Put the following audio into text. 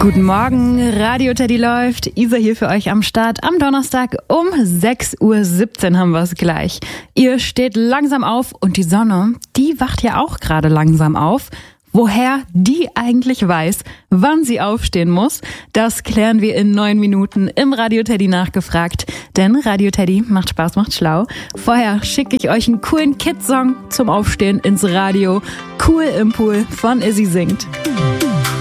Guten Morgen, Radio Teddy läuft. Isa hier für euch am Start. Am Donnerstag um 6:17 Uhr haben wir es gleich. Ihr steht langsam auf und die Sonne, die wacht ja auch gerade langsam auf. Woher die eigentlich weiß, wann sie aufstehen muss, das klären wir in 9 Minuten im Radio Teddy nachgefragt. Denn Radio Teddy macht Spaß, macht schlau. Vorher schicke ich euch einen coolen Kids-Song zum Aufstehen ins Radio. Cool im Pool von Izzy singt.